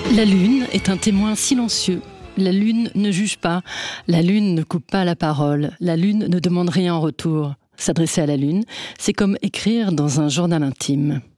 La lune est un témoin silencieux. La lune ne juge pas, la lune ne coupe pas la parole, la lune ne demande rien en retour. S'adresser à la lune, c'est comme écrire dans un journal intime.